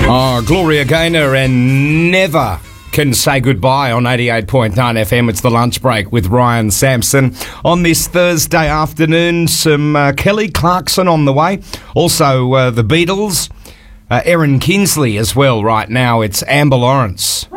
Oh, Gloria Gaynor and Never Can Say Goodbye on 88.9 FM. It's the lunch break with Ryan Sampson. On this Thursday afternoon, some Kelly Clarkson on the way. Also, the Beatles. Erin Kinsley as well right now. It's Amber Lawrence.